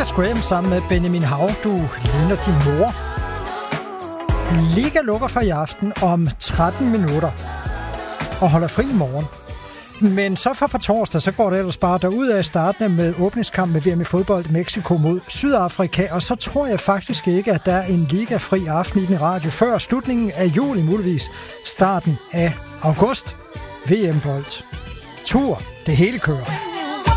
Lucas Graham sammen med Benjamin Hav, du ligner din mor. Liga lukker for i aften om 13 minutter og holder fri i morgen. Men så for på torsdag, så går det ellers bare derudad startende med åbningskamp med VM i fodbold Mexico mod Sydafrika. Og så tror jeg faktisk ikke, at der er en ligafri aften i den radio før slutningen af juli, muligvis starten af august. VM-bold. Tur. Det hele kører.